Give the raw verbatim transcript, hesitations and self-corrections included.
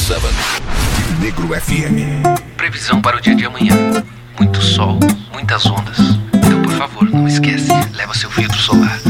sete. Negro F M. Previsão para o dia de amanhã. Muito sol, muitas ondas. Então, por favor, não esquece, leva seu filtro solar.